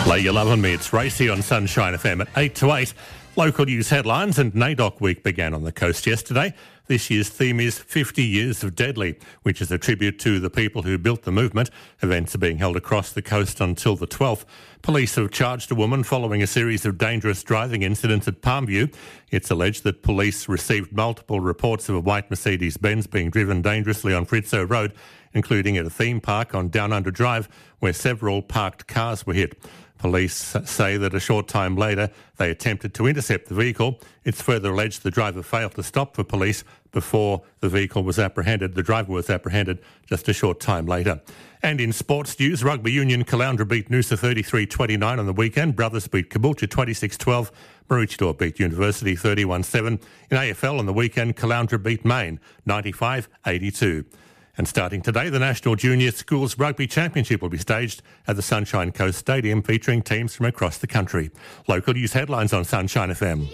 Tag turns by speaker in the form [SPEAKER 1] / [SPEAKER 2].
[SPEAKER 1] Lay your love on me. It's Racy on Sunshine FM at 8 to 8. Local news headlines, and NAIDOC Week began on the coast yesterday. This year's theme is 50 Years of Deadly, which is a tribute to the people who built the movement. Events are being held across the coast until the 12th. Police have charged a woman following a series of dangerous driving incidents at Palmview. It's alleged that police received multiple reports of a white Mercedes-Benz being driven dangerously on Fritzo Road, including at a theme park on Down Under Drive, where several parked cars were hit. Police say that a short time later they attempted to intercept the vehicle. It's further alleged the driver failed to stop for police before the vehicle was apprehended. The driver was apprehended just a short time later. And in sports news, Rugby Union Caloundra beat Noosa 33-29 on the weekend. Brothers beat Caboolture 26-12. Maroochydore beat University 31-7. In AFL on the weekend, Caloundra beat Maine 95-82. And starting today, the National Junior Schools Rugby Championship will be staged at the Sunshine Coast Stadium, featuring teams from across the country. Local news headlines on Sunshine FM.